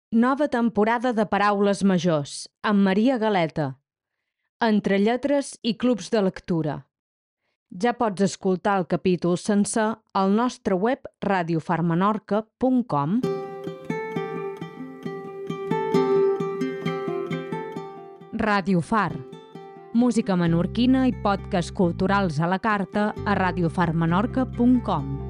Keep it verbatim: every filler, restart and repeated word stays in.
Nova temporada de Paraules Majors, amb Maria Galeta. Entre lletres i clubs de lectura. Ja pots escoltar el capítol sencer al nostre web radio far menorca punt com. Ràdio Far. Música menorquina i podcasts culturals a la carta a radio far menorca punt com.